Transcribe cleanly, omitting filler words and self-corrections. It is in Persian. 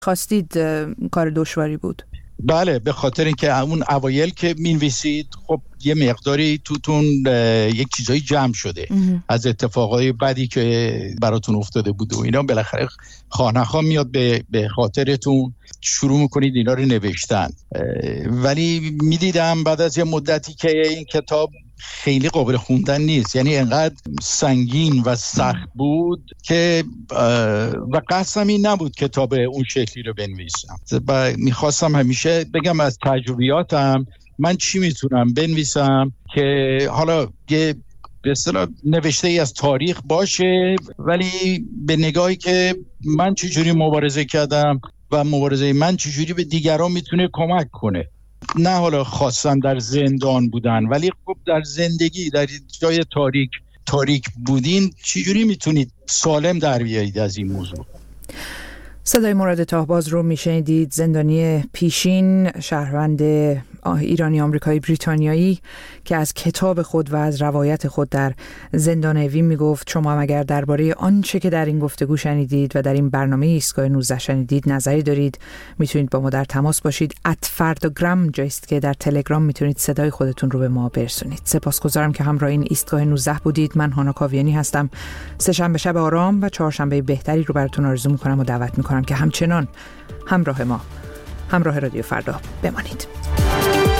خواستید کار دشواری بود؟ بله، به خاطر اینکه اون اوایل که می‌نویسید خب یه مقداری توتون یک چیزایی جمع شده از اتفاقای بدی که براتون افتاده بود و اینا، بالاخره خانه‌ها میاد به خاطرتون، شروع میکنید اینا رو نوشتن. ولی میدیدم بعد از یه مدتی که این کتاب خیلی قابل خوندن نیست، یعنی انقدر سنگین و سخت بود که و قصدم این نبود کتاب اون شکلی رو بنویسم. میخواستم همیشه بگم از تجربیاتم من چی میتونم بنویسم که حالا یه به اصطلاح نوشته ای از تاریخ باشه، ولی به نگاهی که من چجوری مبارزه کردم و مبارزه من چجوری به دیگران میتونه کمک کنه. نه حالا خواستن در زندان بودن، ولی خب در زندگی در جای تاریک بودین چجوری میتونید سالم در بیایید از این موضوع. صدای مراد تاهباز رو میشنیدید، زندانی پیشین، شهروند ایرانی آمریکایی بریتانیایی که از کتاب خود و از روایت خود در زندان اوین میگفت. شما هم اگر درباره آنچه که در این گفتگو شنیدید و در این برنامه ایستگاه 19 شنیدید نظری دارید، میتونید با ما در تماس باشید. @فرداگرام جایست که در تلگرام میتونید صدای خودتون رو به ما برسونید. سپاسگزارم که همراه این ایستگاه 19 بودید. من هانا کاویانی هستم. سه‌شنبه شب آرام و چهارشنبه بهتری رو براتون آرزو میکنم و دعوت میکنم که همچنان همراه رادیو فردا بمانید.